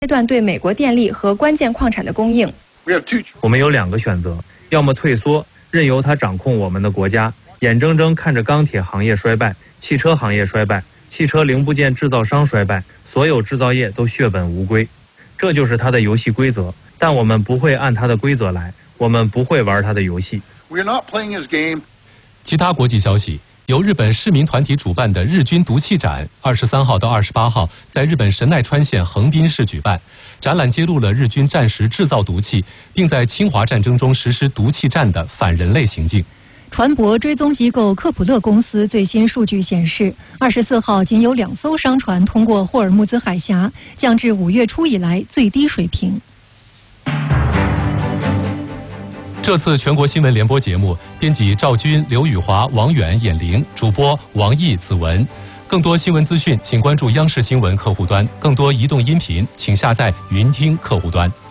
阶段对美国电力和关键矿产的供应。 我们有2个选择，要么退缩，任由他掌控我们的国家，眼睁睁看着钢铁行业衰败，汽车行业衰败，汽车零部件制造商衰败，所有制造业都血本无归。这就是他的游戏规则，但我们不会按他的规则来，我们不会玩他的游戏。 其他国际消息，由日本市民团体主办的日军毒气展23号到28号在日本神奈川县横滨市举办。展览揭露了日军战时制造毒气，并在侵华战争中实施毒气战的反人类行径。 船舶追踪机构科普勒公司最新数据显示，24号仅有2艘商船通过霍尔木兹海峡，降至5月初以来最低水平。 这次全国新闻联播节目，编辑赵军、刘宇华、王远、闫玲，主播王毅、子文。更多新闻资讯，请关注央视新闻客户端；更多移动音频，请下载云听客户端。